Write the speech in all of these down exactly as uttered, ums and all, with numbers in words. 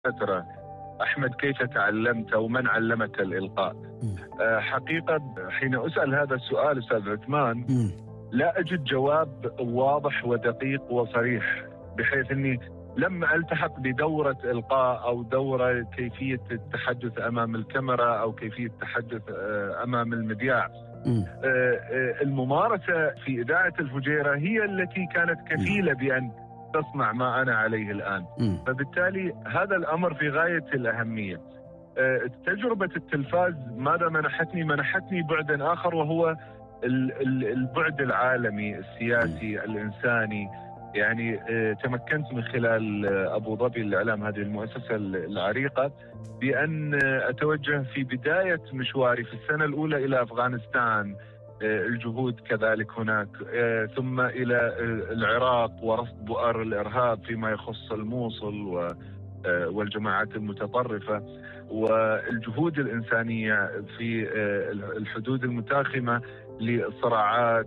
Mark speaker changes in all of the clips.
Speaker 1: فترة أحمد كيف تعلمت أو من علمك الإلقاء؟ أه حقيقة حين أسأل هذا السؤال أستاذ عثمان لا أجد جواب واضح ودقيق وصريح، بحيث أني لما ألتحق بدورة إلقاء أو دورة كيفية التحدث أمام الكاميرا أو كيفية التحدث أمام المذياع، الممارسة في إذاعة الفجيرة هي التي كانت كفيلة بأن تصنع ما أنا عليه الآن. فبالتالي هذا الأمر في غاية الأهمية. تجربة التلفاز ماذا منحتني؟ منحتني بعدا آخر، وهو البعد العالمي السياسي الإنساني. يعني تمكنت من خلال أبو ظبي الإعلام، هذه المؤسسة العريقة، بأن أتوجه في بداية مشواري في السنة الأولى إلى أفغانستان، الجهود كذلك هناك، ثم إلى العراق ورصد بؤر الإرهاب فيما يخص الموصل والجماعات المتطرفة، والجهود الإنسانية في الحدود المتاخمة للصراعات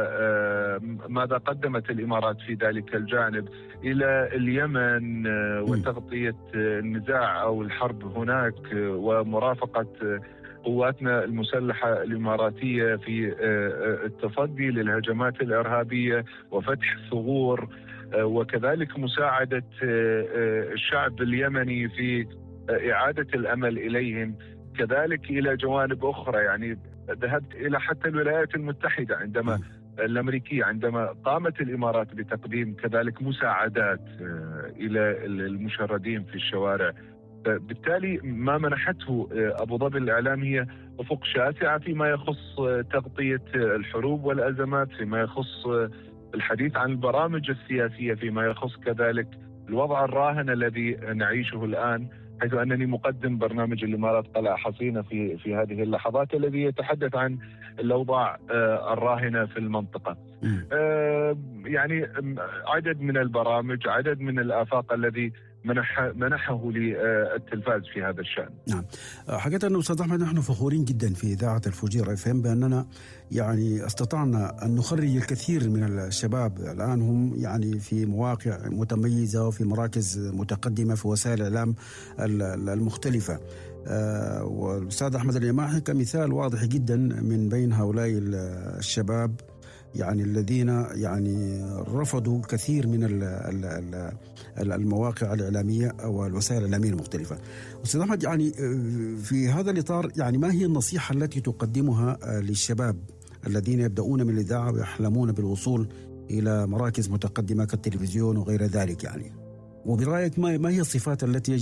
Speaker 1: وماذا قدمت الإمارات في ذلك الجانب، إلى اليمن وتغطية النزاع أو الحرب هناك ومرافقة قواتنا المسلحة الإماراتية في التصدي للهجمات الإرهابية وفتح ثغور، وكذلك مساعدة الشعب اليمني في إعادة الأمل إليهم، كذلك إلى جوانب أخرى. يعني ذهبت إلى حتى الولايات المتحدة عندما الأمريكية عندما قامت الإمارات بتقديم كذلك مساعدات إلى المشردين في الشوارع. بالتالي ما منحته أبو ظبي الإعلام هي أفق شاسعة فيما يخص تغطية الحروب والأزمات، فيما يخص الحديث عن البرامج السياسية، فيما يخص كذلك الوضع الراهن الذي نعيشه الآن، حيث أنني مقدم برنامج الإمارات قلعة حصينة في في هذه اللحظات، الذي يتحدث عن الأوضاع الراهنة في المنطقة. يعني عدد من البرامج، عدد من الآفاق الذي منح منحه للتلفاز في هذا الشأن.
Speaker 2: نعم، حقيقة أستاذ أحمد نحن فخورين جدا في إذاعة الفجيرة اف ام بأننا يعني استطعنا أن نخرج الكثير من الشباب الآن هم يعني في مواقع متميزة وفي مراكز متقدمة في وسائل الإعلام المختلفة. والأستاذ أحمد اليماحي كمثال واضح جدا من بين هؤلاء الشباب يعني الذين يعني رفضوا كثير من المواقع الإعلامية أو الوسائل الإعلامية المختلفة. أستاذ أحمد، يعني في هذا الإطار يعني ما هي النصيحة التي تقدمها للشباب الذين يبدأون من الإذاعة ويحلمون بالوصول إلى مراكز متقدمة كالتلفزيون وغير ذلك؟ يعني وبرأيك ما هي الصفات التي